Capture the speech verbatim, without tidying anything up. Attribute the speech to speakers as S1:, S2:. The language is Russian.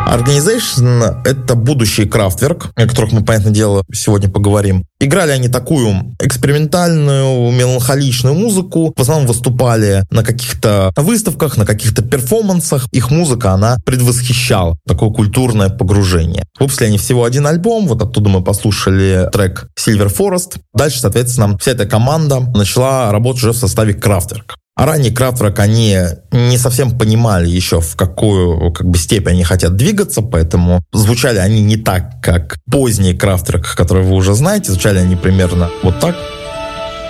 S1: Organization — это будущий Kraftwerk, о которых мы, понятное дело, сегодня поговорим. Играли они такую экспериментальную, меланхоличную музыку. В основном выступали на каких-то выставках, на каких-то перформансах. Их музыка, она предвосхищала такое культурное погружение. Выпустили они всего один альбом. Вот оттуда мы послушали трек Silver Forest. Дальше, соответственно, вся эта команда начала работать уже в составе Kraftwerk. А ранее Kraftwerk, они не совсем понимали еще, в какую как бы, степень они хотят двигаться, поэтому звучали они не так, как поздний Kraftwerk, который вы уже знаете. Звучали они примерно вот так.